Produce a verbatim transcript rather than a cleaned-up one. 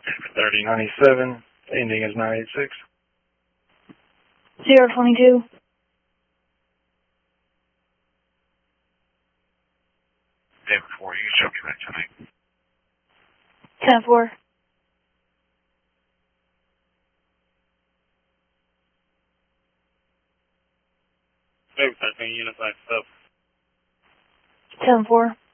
thirty ninety-seven, ending is nine eight six. zero twenty-two. Day before, you can show me back tonight. ten four. Day thirteen, unified stuff. ten four.